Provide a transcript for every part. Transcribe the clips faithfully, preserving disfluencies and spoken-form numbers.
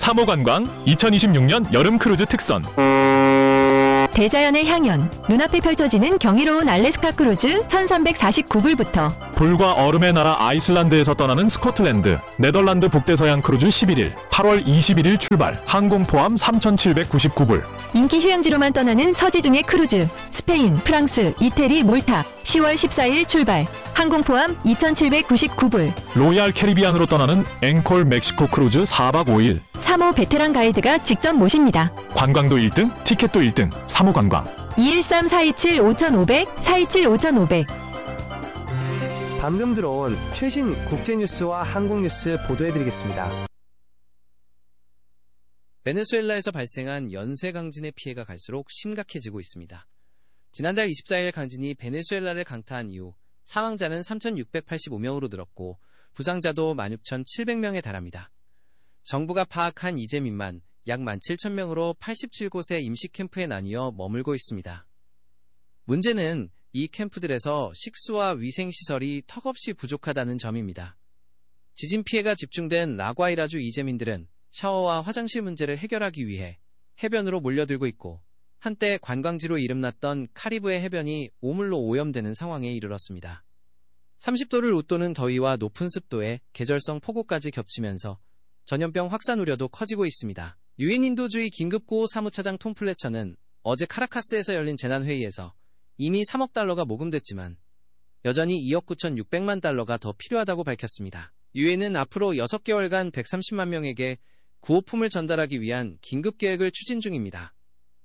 삼 호 관광 이천이십육 년 여름 크루즈 특선. 대자연의 향연, 눈앞에 펼쳐지는 경이로운 알래스카 크루즈 천삼백사십구 불부터 불과 얼음의 나라 아이슬란드에서 떠나는 스코틀랜드, 네덜란드 북대서양 크루즈 십일 일, 팔월 이십일 일 출발, 항공 포함 삼천칠백구십구 불. 인기 휴양지로만 떠나는 서지중의 크루즈, 스페인, 프랑스, 이태리, 몰타, 시월 십사일 출발, 항공 포함 이천칠백구십구 불. 로얄 캐리비안으로 떠나는 앵콜 멕시코 크루즈 사 박 오 일. 삼 호 베테랑 가이드가 직접 모십니다. 관광도 일 등, 티켓도 일 등, 삼 호 관광. 이일삼 사이칠 오천오백, 사이칠 오천오백. 방금 들어온 최신 국제뉴스와 한국뉴스 보도해드리겠습니다. 베네수엘라에서 발생한 연쇄 강진의 피해가 갈수록 심각해지고 있습니다. 지난달 이십사일 강진이 베네수엘라를 강타한 이후 사망자는 삼천육백팔십오 명으로 늘었고 부상자도 만 육천칠백 명에 달합니다. 정부가 파악한 이재민만 약 만 칠천 명으로 팔십칠 곳의 임시캠프에 나뉘어 머물고 있습니다. 문제는 이 캠프들에서 식수와 위생시설이 턱없이 부족하다는 점입니다. 지진 피해가 집중된 라과이라주 이재민들은 샤워와 화장실 문제를 해결하기 위해 해변으로 몰려들고 있고 한때 관광지로 이름났던 카리브해 해변이 오물로 오염되는 상황에 이르렀습니다. 삼십 도를 웃도는 더위와 높은 습도에 계절성 폭우까지 겹치면서 전염병 확산 우려도 커지고 있습니다. 유엔 인도주의 긴급구호 사무차장 톰 플래처는 어제 카라카스에서 열린 재난회의에서 이미 삼억 달러가 모금됐지만 여전히 이억 구천육백만 달러가 더 필요하다고 밝혔습니다. 유엔은 앞으로 여섯 개월간 백삼십만 명에게 구호품을 전달하기 위한 긴급계획을 추진 중입니다.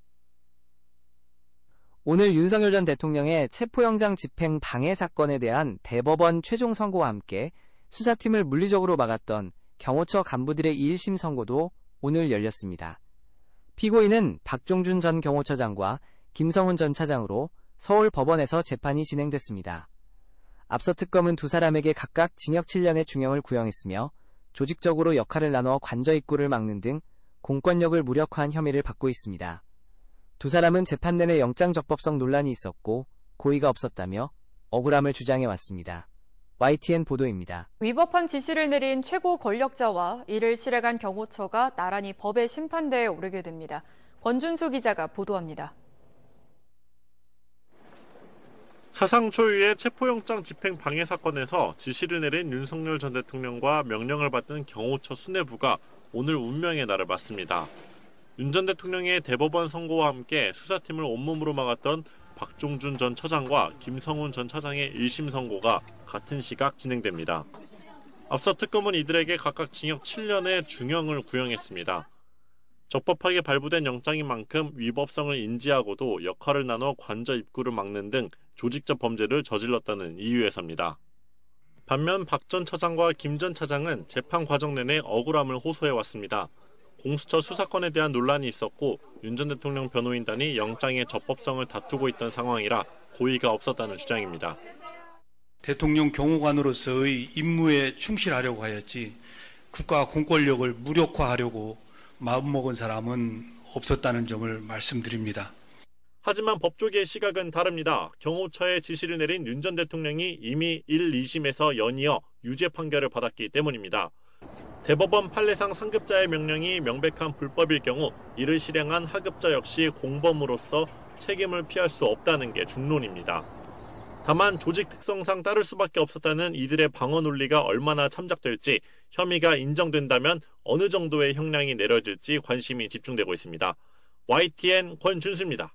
오늘 윤석열 전 대통령의 체포영장 집행 방해 사건에 대한 대법원 최종 선고와 함께 수사팀을 물리적으로 막았던 경호처 간부들의 이 일심 선고도 오늘 열렸습니다. 피고인은 박종준 전 경호처장과 김성훈 전 차장으로 서울 법원에서 재판이 진행됐습니다. 앞서 특검은 두 사람에게 각각 징역 칠 년의 중형을 구형했으며 조직적으로 역할을 나눠 관저 입구를 막는 등 공권력을 무력화한 혐의를 받고 있습니다. 두 사람은 재판 내내 영장 적법성 논란이 있었고 고의가 없었다며 억울함을 주장해왔습니다. 와이티엔 보도입니다. 위법한 지시를 내린 최고 권력자와 이를 실행한 경호처가 나란히 법의 심판대에 오르게 됩니다. 권준수 기자가 보도합니다. 사상 초유의 체포영장 집행 방해 사건에서 지시를 내린 윤석열 전 대통령과 명령을 받은 경호처 수뇌부가 오늘 운명의 날을 맞습니다. 윤 전 대통령의 대법원 선고와 함께 수사팀을 온몸으로 막았던 박종준 전 처장과 김성훈 전 차장의 일 심 선고가 같은 시각 진행됩니다. 앞서 특검은 이들에게 각각 징역 칠 년의 중형을 구형했습니다. 적법하게 발부된 영장인 만큼 위법성을 인지하고도 역할을 나눠 관저 입구를 막는 등 조직적 범죄를 저질렀다는 이유에서입니다. 반면 박 전 처장과 김 전 차장은 재판 과정 내내 억울함을 호소해왔습니다. 공수처 수사권에 대한 논란이 있었고 윤 전 대통령 변호인단이 영장의 적법성을 다투고 있던 상황이라 고의가 없었다는 주장입니다. 대통령 경호관으로서의 임무에 충실하려고 하였지 국가 공권력을 무력화하려고 마음먹은 사람은 없었다는 점을 말씀드립니다. 하지만 법조계의 시각은 다릅니다. 경호처에 지시를 내린 윤 전 대통령이 이미 일, 이심에서 연이어 유죄 판결을 받았기 때문입니다. 대법원 판례상 상급자의 명령이 명백한 불법일 경우 이를 실행한 하급자 역시 공범으로서 책임을 피할 수 없다는 게 중론입니다. 다만 조직 특성상 따를 수밖에 없었다는 이들의 방어 논리가 얼마나 참작될지, 혐의가 인정된다면 어느 정도의 형량이 내려질지 관심이 집중되고 있습니다. 와이티엔 권준수입니다.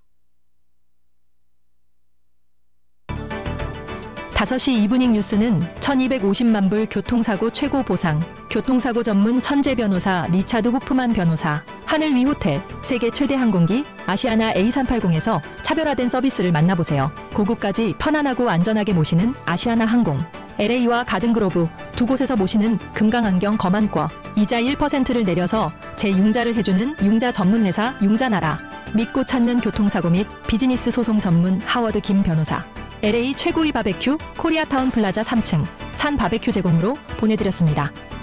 다섯 시 이브닝 뉴스는 천이백오십만 불 교통사고 최고 보상, 교통사고 전문 천재 변호사 리차드 호프만 변호사, 하늘 위 호텔, 세계 최대 항공기 아시아나 에이 삼백팔십에서 차별화된 서비스를 만나보세요. 고국까지 편안하고 안전하게 모시는 아시아나 항공, 엘에이와 가든그로브 두 곳에서 모시는 금강안경 검안권, 이자 일 퍼센트를 내려서 재융자를 해주는 융자 전문회사 융자나라, 믿고 찾는 교통사고 및 비즈니스 소송 전문 하워드 김 변호사, 엘에이 최고의 바베큐 코리아타운 플라자 삼 층 산 바베큐 제공으로 보내드렸습니다.